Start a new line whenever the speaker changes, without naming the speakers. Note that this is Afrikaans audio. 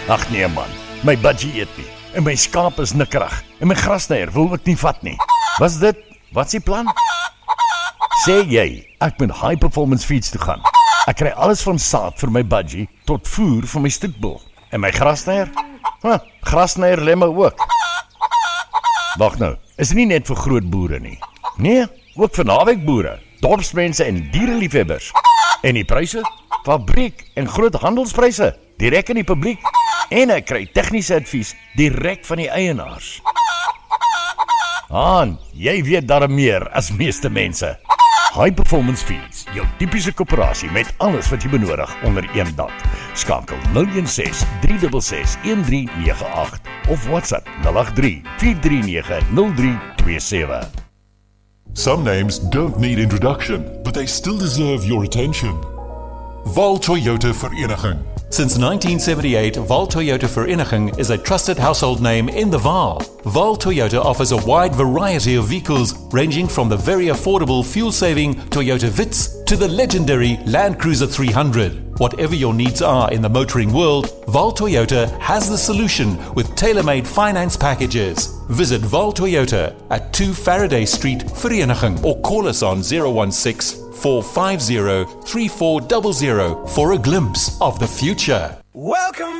Ag nee man, my budgie eet nie. En my skaap is nikkerig. En my grasnyer wil ek nie vat nie. Was dit? Wat's die plan? Sê jy, ek moet high performance feeds toe gaan. Ek kry alles van saad vir my budgie tot voer vir my stoetbul. En my grasnyer? Grasnyer lê my ook. Wag nou, is nie net vir groot boere nie. Nee, ook vir naweekboere, dorpsmense en diereliefhebbers. En die pryse? Fabriek en groot handelspryse, direk aan die publiek. En ek kry tegniese advies direk van die eienaars. Jy weet darm meer as meeste mense. High Performance Feeds, jou typiese koöperasie met alles wat jy benodig onder een dak. Skakel 016 366 1398 of WhatsApp 083 439 0327.
Some names don't need introduction, but they still deserve your attention. Vaal Toyota Vereniging.
Since 1978, Vaal Toyota Vereniging is a trusted household name in the Vaal. Vaal Toyota offers a wide variety of vehicles, ranging from the very affordable fuel-saving Toyota Vitz to the legendary Land Cruiser 300. Whatever your needs are in the motoring world, Vaal Toyota has the solution with tailor-made finance packages. Visit Vaal Toyota at 2 Faraday Street, Vereniging, or call us on 016-450-3400 for a glimpse of the future.
Welcome